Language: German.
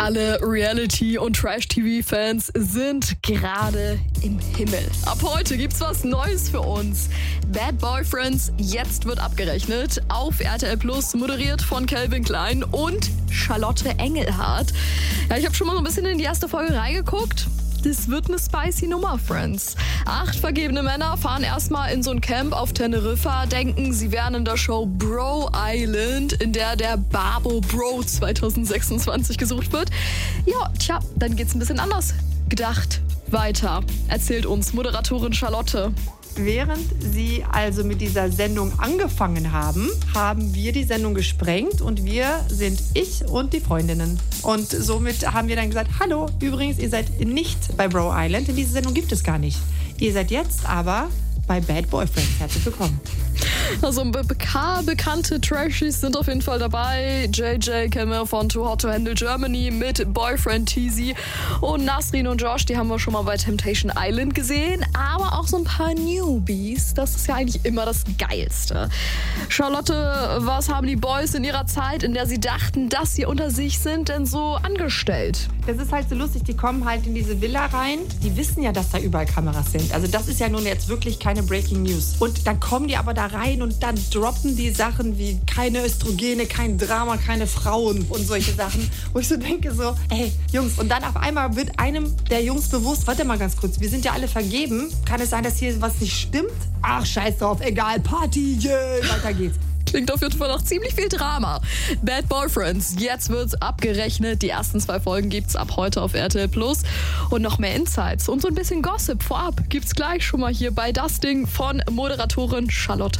Alle Reality- und Trash-TV-Fans sind gerade im Himmel. Ab heute gibt's was Neues für uns. Bad Boyfriends, jetzt wird abgerechnet. Auf RTL Plus, moderiert von Calvin Klein und Charlotte Engelhardt. Ja, ich habe schon mal so ein bisschen in die erste Folge reingeguckt. Das wird eine spicy Nummer, Friends. 8 vergebene Männer fahren erstmal in so ein Camp auf Teneriffa, denken, sie wären in der Show Bro Island, in der Babo Bro 2026 gesucht wird. Ja, tja, dann geht's ein bisschen anders gedacht weiter. Erzählt uns Moderatorin Charlotte. Während sie also mit dieser Sendung angefangen haben, haben wir die Sendung gesprengt und wir sind ich und die Freundinnen. Und somit haben wir dann gesagt, hallo, übrigens, ihr seid nicht bei Bro Island, denn diese Sendung gibt es gar nicht. Ihr seid jetzt aber bei Bad Boyfriends. Herzlich willkommen. Also ein paar bekannte Trashies sind auf jeden Fall dabei. JJ kennen wir von Too Hot to Handle Germany mit Boyfriend Teasy. Und Nasrin und Josh, die haben wir schon mal bei Temptation Island gesehen. Aber auch so ein paar Newbies. Das ist ja eigentlich immer das Geilste. Charlotte, was haben die Boys in ihrer Zeit, in der sie dachten, dass sie unter sich sind, denn so angestellt? Das ist halt so lustig, die kommen halt in diese Villa rein. Die wissen ja, dass da überall Kameras sind. Also das ist ja nun jetzt wirklich keine Breaking News. Und dann kommen die aber da rein und dann droppen die Sachen wie keine Östrogene, kein Drama, keine Frauen und solche Sachen. Wo ich so denke so, ey, Jungs. Und dann auf einmal wird einem der Jungs bewusst, warte mal ganz kurz, wir sind ja alle vergeben. Kann es sein, dass hier was nicht stimmt? Ach, scheiß drauf, egal, Party, yeah, weiter geht's. Klingt auf jeden Fall noch ziemlich viel Drama. Bad Boyfriends, jetzt wird's abgerechnet. Die ersten 2 Folgen gibt's ab heute auf RTL Plus. Und noch mehr Insights und so ein bisschen Gossip vorab gibt's gleich schon mal hier bei Das Ding von Moderatorin Charlotte.